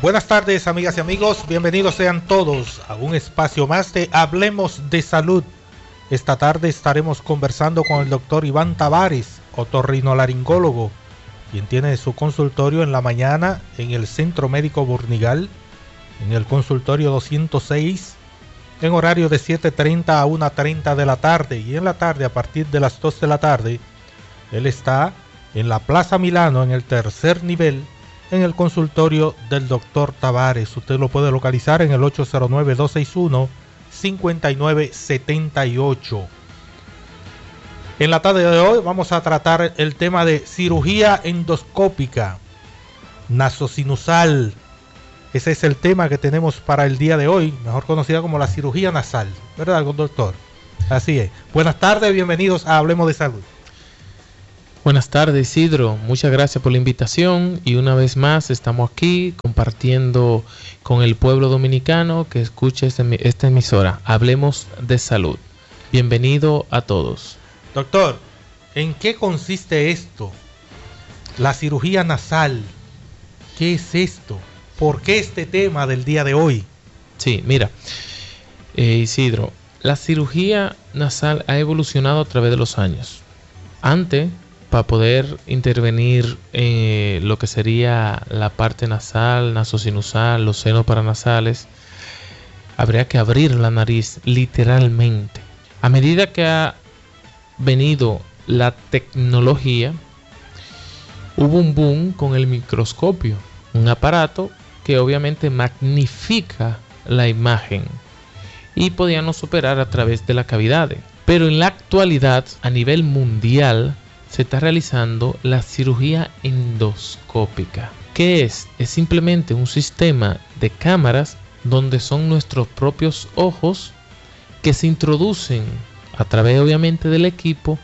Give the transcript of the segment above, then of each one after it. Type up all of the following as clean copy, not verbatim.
Buenas tardes, amigas y amigos, bienvenidos sean todos a un espacio más de Hablemos de Salud. Esta tarde estaremos conversando con el doctor Iván Tavares, otorrinolaringólogo, quien tiene su consultorio en la mañana en el Centro Médico Burnigal, en el consultorio 206, en horario de 7:30 a 1:30 de la tarde, y en la tarde a partir de las 2 de la tarde, él está en la Plaza Milano, en el tercer nivel, en el consultorio del doctor Tavares. Usted lo puede localizar en el 809-261-5978. En la tarde de hoy vamos a tratar el tema de cirugía endoscópica nasosinusal. Ese es el tema que tenemos para el día de hoy, mejor conocida como la cirugía nasal, ¿verdad, doctor? Así es. Buenas tardes, bienvenidos a Hablemos de Salud. Buenas tardes, Isidro. Muchas gracias por la invitación y una vez más estamos aquí compartiendo con el pueblo dominicano que escuche esta emisora. Hablemos de Salud. Bienvenido a todos. Doctor, ¿en qué consiste esto? La cirugía nasal. ¿Qué es esto? ¿Por qué este tema del día de hoy? Sí, mira, Isidro, la cirugía nasal ha evolucionado a través de los años. Antes, para poder intervenir en lo que sería la parte nasal, nasosinusal, los senos paranasales, habría que abrir la nariz literalmente. A medida que ha venido la tecnología, hubo un boom con el microscopio, un aparato que obviamente magnifica la imagen y podíamos operar a través de la cavidad. Pero en la actualidad, a nivel mundial, se está realizando la cirugía endoscópica. ¿Qué es? Es simplemente un sistema de cámaras donde son nuestros propios ojos que se introducen a través obviamente del equipo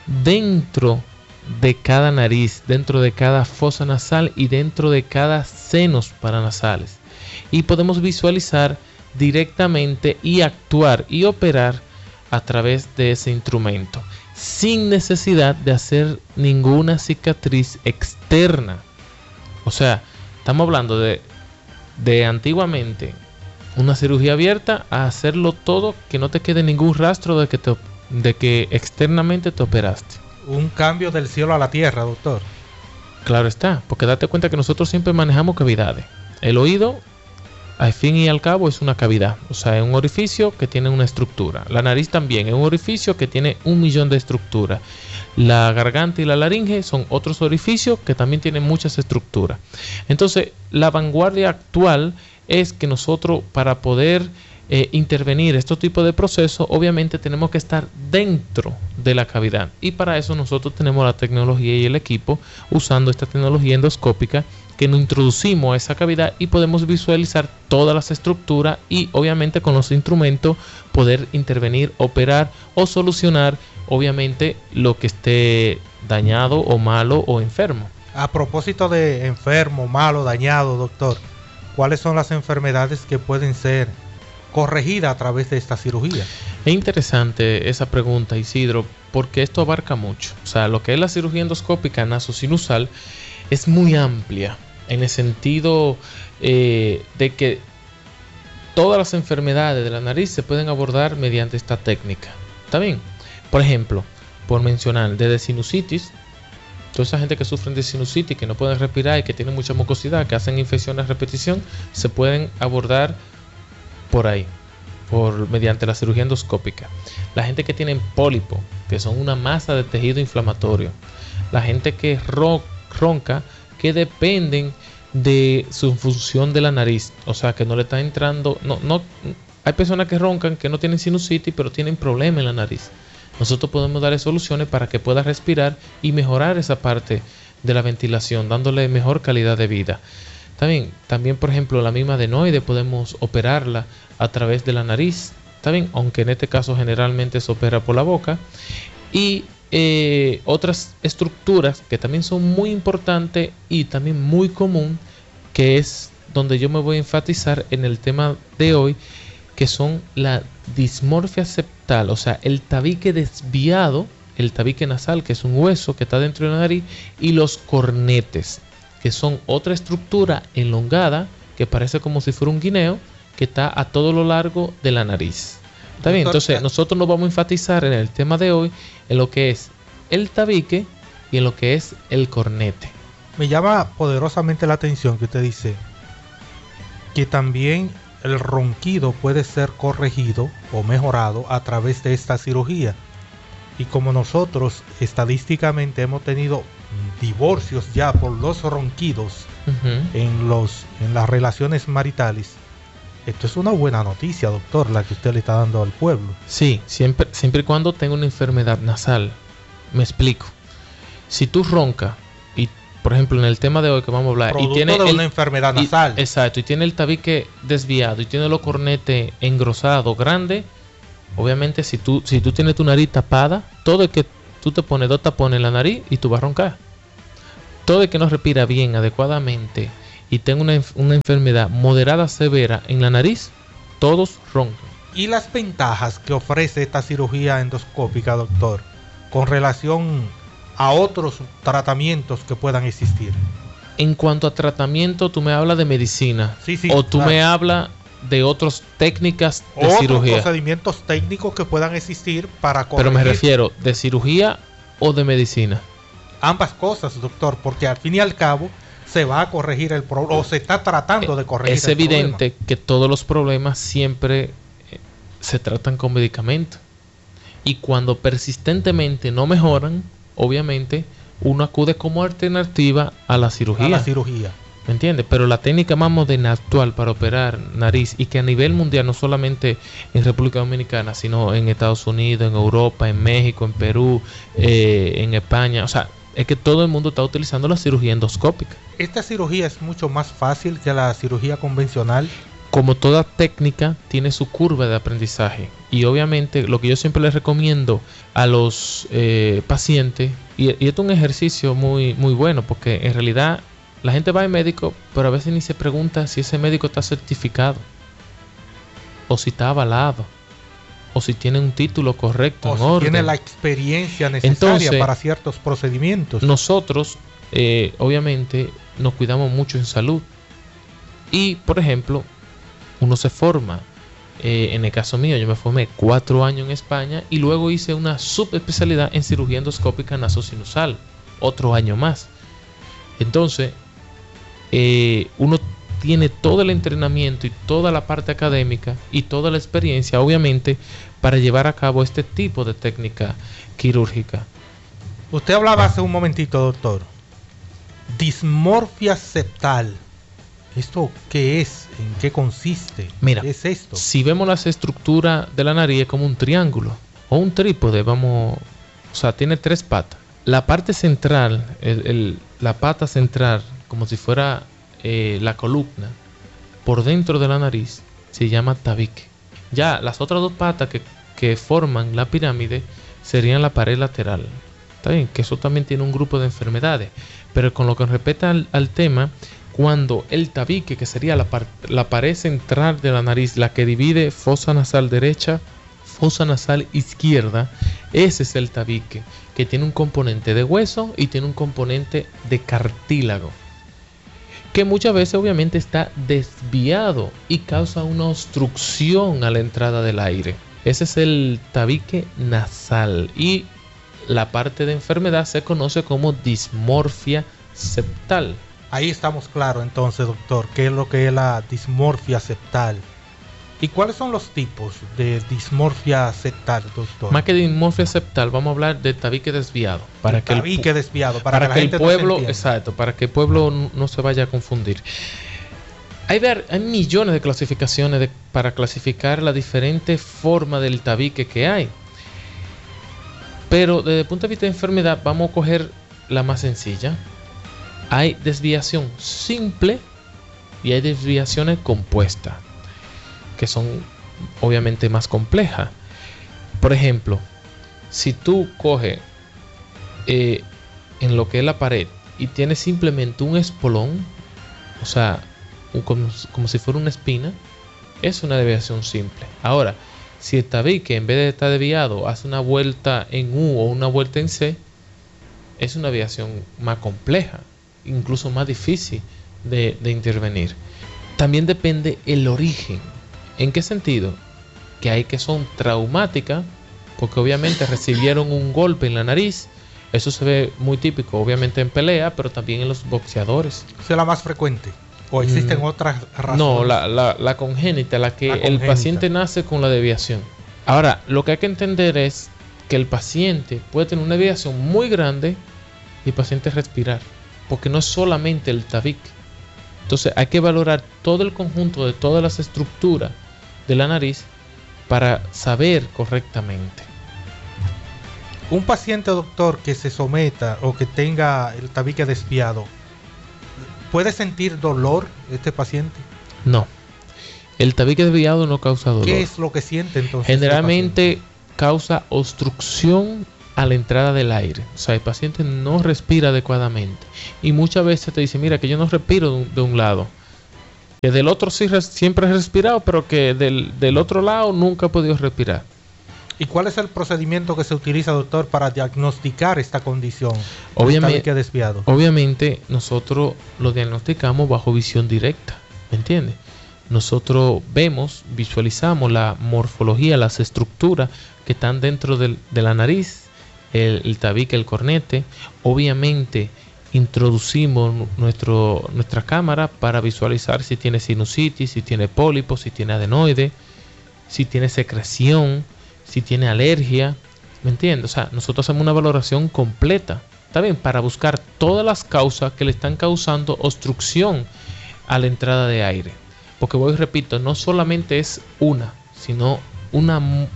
dentro de cada nariz, dentro de cada fosa nasal y dentro de cada senos paranasales. Y podemos visualizar directamente y actuar y operar a través de ese instrumento, sin necesidad de hacer ninguna cicatriz externa. O sea, estamos hablando de antiguamente una cirugía abierta a hacerlo todo, que no te quede ningún rastro de que externamente te operaste. Un cambio del cielo a la tierra, doctor. Claro está, porque date cuenta que nosotros siempre manejamos cavidades. El oído, al fin y al cabo, es una cavidad, o sea, es un orificio que tiene una estructura. La nariz también es un orificio que tiene 1.000.000 de estructuras. La garganta y la laringe son otros orificios que también tienen muchas estructuras. Entonces, la vanguardia actual es que nosotros, para poder intervenir estos tipos de procesos, obviamente tenemos que estar dentro de la cavidad. Y para eso nosotros tenemos la tecnología y el equipo usando esta tecnología endoscópica, que nos introducimos a esa cavidad y podemos visualizar todas las estructuras y obviamente con los instrumentos poder intervenir, operar o solucionar obviamente lo que esté dañado o malo o enfermo. A propósito de enfermo, malo, dañado, doctor, ¿cuáles son las enfermedades que pueden ser corregidas a través de esta cirugía? Es interesante esa pregunta, Isidro, porque esto abarca mucho. O sea, lo que es la cirugía endoscópica nasosinusal es muy amplia en el sentido de que todas las enfermedades de la nariz se pueden abordar mediante esta técnica. ¿Está bien? Por ejemplo, por mencionar, desde sinusitis, toda esa gente que sufren de sinusitis, que no pueden respirar y que tienen mucha mucosidad, que hacen infecciones a repetición, se pueden abordar por ahí, mediante la cirugía endoscópica. La gente que tiene pólipo, que son una masa de tejido inflamatorio. La gente que ronca, que dependen de su función de la nariz, o sea que no le está entrando, hay personas que roncan que no tienen sinusitis pero tienen problemas en la nariz. Nosotros podemos darle soluciones para que pueda respirar y mejorar esa parte de la ventilación, dándole mejor calidad de vida. También por ejemplo la misma adenoide podemos operarla a través de la nariz, ¿está bien? Aunque en este caso generalmente se opera por la boca. Y otras estructuras que también son muy importantes y también muy común, que es donde yo me voy a enfatizar en el tema de hoy, que son la dismorfia septal, o sea, el tabique desviado, el tabique nasal, que es un hueso que está dentro de la nariz, y los cornetes, que son otra estructura elongada que parece como si fuera un guineo que está a todo lo largo de la nariz. ¿Está bien? Entonces nosotros nos vamos a enfatizar en el tema de hoy en lo que es el tabique y en lo que es el cornete. Me llama poderosamente la atención que usted dice que también el ronquido puede ser corregido o mejorado a través de esta cirugía. Y como nosotros estadísticamente hemos tenido divorcios ya por los ronquidos en las relaciones maritales, esto es una buena noticia, doctor, la que usted le está dando al pueblo. Sí, siempre y cuando tenga una enfermedad nasal. Me explico. Si tú roncas y, por ejemplo, en el tema de hoy que vamos a hablar, producto y tiene de una enfermedad nasal. Exacto, y tiene el tabique desviado y tiene los cornetes engrosados, grandes, obviamente si tú tienes tu nariz tapada, todo el que tú te pones 2 tapones en la nariz y tú vas a roncar. Todo el que no respira bien, adecuadamente y tenga una enfermedad moderada severa en la nariz, todos roncan. ¿Y las ventajas que ofrece esta cirugía endoscópica, doctor, con relación a otros tratamientos que puedan existir? En cuanto a tratamiento, tú me hablas de medicina. Sí, o tú me hablas de otras técnicas de otros cirugía. Procedimientos técnicos que puedan existir para corregir. Pero me refiero, ¿de cirugía o de medicina? Ambas cosas, doctor, porque al fin y al cabo se va a corregir el problema, o se está tratando de corregir el problema. Es evidente que todos los problemas siempre se tratan con medicamentos. Y cuando persistentemente no mejoran, obviamente uno acude como alternativa a la cirugía. ¿Me entiendes? Pero la técnica más moderna actual para operar nariz, y que a nivel mundial, no solamente en República Dominicana, sino en Estados Unidos, en Europa, en México, en Perú, en España, o sea, es que todo el mundo está utilizando la cirugía endoscópica. ¿Esta cirugía es mucho más fácil que la cirugía convencional? Como toda técnica, tiene su curva de aprendizaje. Y obviamente lo que yo siempre les recomiendo a los pacientes, y esto es un ejercicio muy, muy bueno, porque en realidad la gente va al médico, pero a veces ni se pregunta si ese médico está certificado, o si está avalado, o si tiene un título correcto, o en si orden. Tiene la experiencia necesaria. Entonces, para ciertos procedimientos. Nosotros, obviamente, nos cuidamos mucho en salud. Y, por ejemplo, uno se forma. En el caso mío, yo me formé 4 años en España y luego hice una subespecialidad en cirugía endoscópica nasosinusal, otro año más. Entonces, uno tiene todo el entrenamiento y toda la parte académica y toda la experiencia, obviamente, para llevar a cabo este tipo de técnica quirúrgica. Usted hablaba hace un momentito, doctor, dismorfia septal. ¿Esto qué es? ¿En qué consiste? Mira, ¿qué es esto? Si vemos las estructuras de la nariz es como un triángulo o un trípode, o sea, tiene 3 patas. La parte central, la pata central, como si fuera la columna, por dentro de la nariz, se llama tabique. Ya las otras 2 patas que forman la pirámide serían la pared lateral. ¿Está bien? Que eso también tiene un grupo de enfermedades. Pero con lo que respecta al tema, cuando el tabique, que sería la pared central de la nariz, la que divide fosa nasal derecha, fosa nasal izquierda, ese es el tabique, que tiene un componente de hueso y tiene un componente de cartílago, que muchas veces obviamente está desviado y causa una obstrucción a la entrada del aire. Ese es el tabique nasal, y la parte de enfermedad se conoce como dismorfia septal. Ahí estamos claros entonces, doctor, qué es lo que es la dismorfia septal. ¿Y cuáles son los tipos de dismorfia septal, doctor? Más que dismorfia septal, vamos a hablar de tabique desviado. Para que el pueblo, exacto, para que el pueblo no se vaya a confundir. Hay millones de clasificaciones para clasificar la diferente forma del tabique que hay. Pero desde el punto de vista de enfermedad, vamos a coger la más sencilla. Hay desviación simple y hay desviaciones compuestas, que son obviamente más complejas. Por ejemplo, si tú coges en lo que es la pared y tienes simplemente un espolón, o sea, como si fuera una espina, es una desviación simple. Ahora, si el tabique en vez de estar desviado hace una vuelta en U o una vuelta en C, es una desviación más compleja, incluso más difícil de intervenir. también depende el origen. ¿En qué sentido? Que hay que son traumáticas, porque obviamente recibieron un golpe en la nariz. Eso se ve muy típico, obviamente en pelea, pero también en los boxeadores. ¿Esa es la más frecuente? ¿O existen otras razones? No, la congénita, la que el paciente nace con la desviación. Ahora, lo que hay que entender es que el paciente puede tener una desviación muy grande y el paciente respirar, porque no es solamente el tabique. Entonces hay que valorar todo el conjunto de todas las estructuras de la nariz para saber correctamente. Un paciente, doctor, que se someta o que tenga el tabique desviado, ¿puede sentir dolor este paciente? No. El tabique desviado no causa dolor. ¿Qué es lo que siente entonces? Generalmente causa obstrucción a la entrada del aire. O sea, el paciente no respira adecuadamente. Y muchas veces te dice, mira, que yo no respiro de un lado. Que del otro sí siempre he respirado, pero que del otro lado nunca he podido respirar. ¿Y cuál es el procedimiento que se utiliza, doctor, para diagnosticar esta condición? Obviamente, desviado. Obviamente nosotros lo diagnosticamos bajo visión directa, ¿me entiendes? Nosotros vemos, visualizamos la morfología, las estructuras que están dentro de la nariz, el tabique, el cornete. Obviamente introducimos nuestra cámara para visualizar si tiene sinusitis, si tiene pólipos, si tiene adenoide, si tiene secreción, si tiene alergia, ¿me entiendes? O sea, nosotros hacemos una valoración completa, ¿está bien? Para buscar todas las causas que le están causando obstrucción a la entrada de aire. Porque voy y repito, no solamente es una, sino una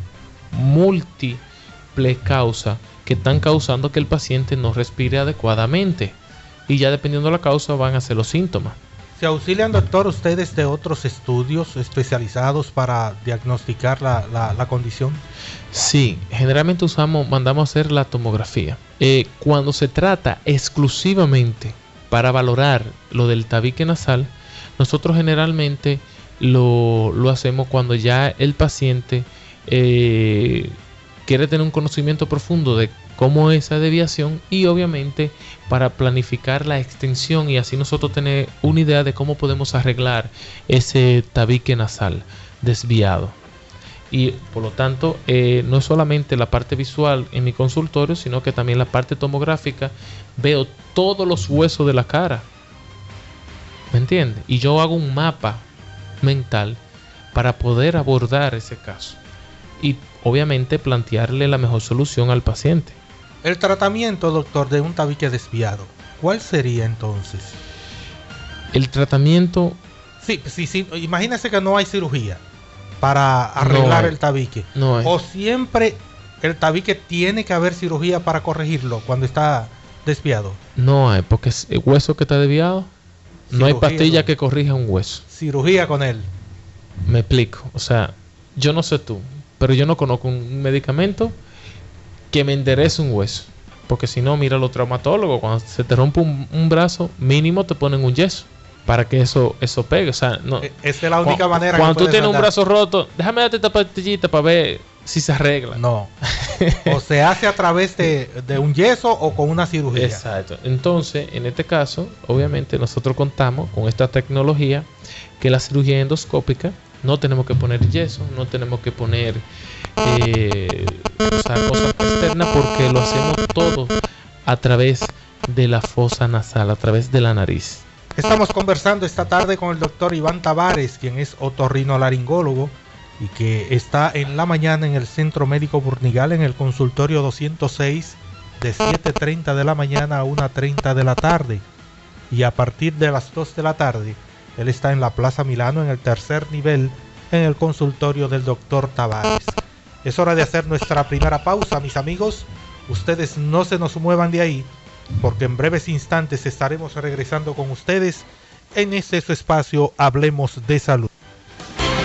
múltiple causa que están causando que el paciente no respire adecuadamente. Y ya dependiendo de la causa van a ser los síntomas. ¿Se auxilian, doctor, ustedes de otros estudios especializados para diagnosticar la condición? Sí, generalmente mandamos a hacer la tomografía. Cuando se trata exclusivamente para valorar lo del tabique nasal, nosotros generalmente lo hacemos cuando ya el paciente quiere tener un conocimiento profundo de cómo es esa desviación y obviamente para planificar la extensión y así nosotros tener una idea de cómo podemos arreglar ese tabique nasal desviado. Y por lo tanto no es solamente la parte visual en mi consultorio, sino que también la parte tomográfica. Veo todos los huesos de la cara, ¿me entiendes? Y yo hago un mapa mental para poder abordar ese caso y obviamente plantearle la mejor solución al paciente. El tratamiento, doctor, de un tabique desviado, ¿cuál sería entonces? El tratamiento... Sí, imagínese que no hay cirugía para arreglar el tabique. No hay. O siempre el tabique tiene que haber cirugía para corregirlo cuando está desviado. No hay, porque es el hueso que está desviado. Cirugía, no hay pastilla que corrija un hueso. Cirugía con él. Me explico. O sea, yo no sé tú, pero yo no conozco un medicamento que me enderece un hueso. Porque si no, mira los traumatólogos, cuando se te rompe un brazo, mínimo te ponen un yeso para que eso pegue. O sea, no. Esa es la única manera. Cuando tú tienes un brazo roto, déjame darte esta pastillita para ver si se arregla. No. O se hace a través de un yeso o con una cirugía. Exacto. Entonces, en este caso, obviamente nosotros contamos con esta tecnología que la cirugía endoscópica no tenemos que poner yeso, no tenemos que poner cosas externas porque lo hacemos todo a través de la fosa nasal, a través de la nariz. Estamos conversando esta tarde con el doctor Iván Tavares, quien es otorrinolaringólogo y que está en la mañana en el Centro Médico Burnigal en el consultorio 206 de 7:30 de la mañana a 1:30 de la tarde. Y a partir de las 2 de la tarde, él está en la Plaza Milano en el tercer nivel en el consultorio del doctor Tavares. Es hora de hacer nuestra primera pausa, mis amigos. Ustedes no se nos muevan de ahí, porque en breves instantes estaremos regresando con ustedes en este su espacio Hablemos de Salud.